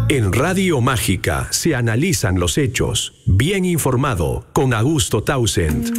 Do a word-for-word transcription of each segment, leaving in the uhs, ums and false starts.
En Radio Mágica se analizan los hechos. Bien informado con Augusto Townsend.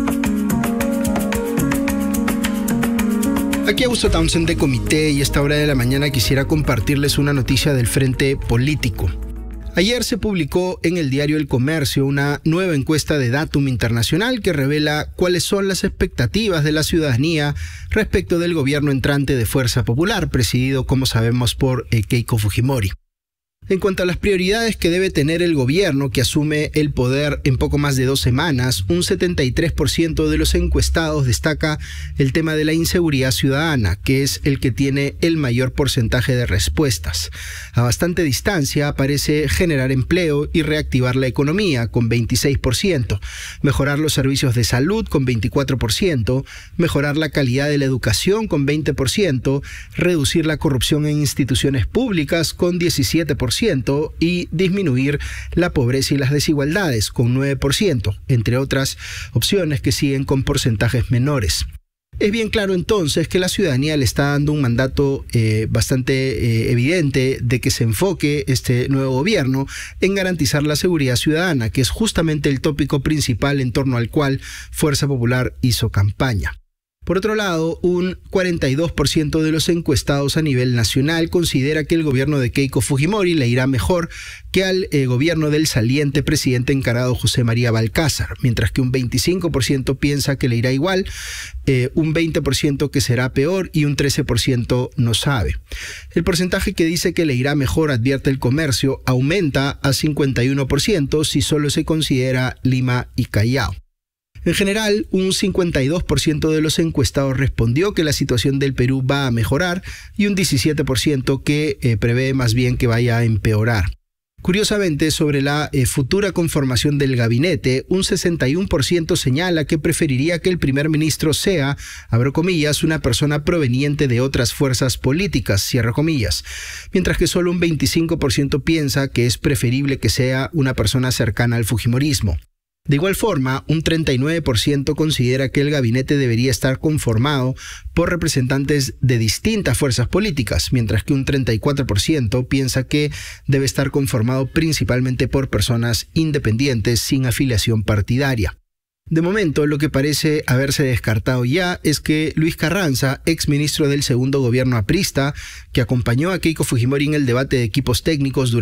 Aquí Augusto Townsend de Comité, y a esta hora de la mañana quisiera compartirles una noticia del frente político. Ayer se publicó en el diario El Comercio una nueva encuesta de Datum Internacional que revela cuáles son las expectativas de la ciudadanía respecto del gobierno entrante de Fuerza Popular, presidido, como sabemos, por eh, Keiko Fujimori. En cuanto a las prioridades que debe tener el gobierno, que asume el poder en poco más de dos semanas, un setenta y tres por ciento de los encuestados destaca el tema de la inseguridad ciudadana, que es el que tiene el mayor porcentaje de respuestas. A bastante distancia aparece generar empleo y reactivar la economía, con veintiséis por ciento, mejorar los servicios de salud, con veinticuatro por ciento, mejorar la calidad de la educación, con veinte por ciento, reducir la corrupción en instituciones públicas, con diecisiete por ciento, y disminuir la pobreza y las desigualdades con nueve por ciento, entre otras opciones que siguen con porcentajes menores. Es bien claro entonces que la ciudadanía le está dando un mandato eh, bastante eh, evidente de que se enfoque este nuevo gobierno en garantizar la seguridad ciudadana, que es justamente el tópico principal en torno al cual Fuerza Popular hizo campaña. Por otro lado, un cuarenta y dos por ciento de los encuestados a nivel nacional considera que el gobierno de Keiko Fujimori le irá mejor que al eh, gobierno del saliente presidente encarado José María Balcázar, mientras que un veinticinco por ciento piensa que le irá igual, eh, un veinte por ciento que será peor y un trece por ciento no sabe. El porcentaje que dice que le irá mejor, advierte El Comercio, aumenta a cincuenta y uno por ciento si solo se considera Lima y Callao. En general, un cincuenta y dos por ciento de los encuestados respondió que la situación del Perú va a mejorar y un diecisiete por ciento que eh, prevé más bien que vaya a empeorar. Curiosamente, sobre la eh, futura conformación del gabinete, un sesenta y uno por ciento señala que preferiría que el primer ministro sea, abro comillas, una persona proveniente de otras fuerzas políticas, cierro comillas, mientras que solo un veinticinco por ciento piensa que es preferible que sea una persona cercana al fujimorismo. De igual forma, un treinta y nueve por ciento considera que el gabinete debería estar conformado por representantes de distintas fuerzas políticas, mientras que un treinta y cuatro por ciento piensa que debe estar conformado principalmente por personas independientes sin afiliación partidaria. De momento, lo que parece haberse descartado ya es que Luis Carranza, exministro del segundo gobierno aprista, que acompañó a Keiko Fujimori en el debate de equipos técnicos durante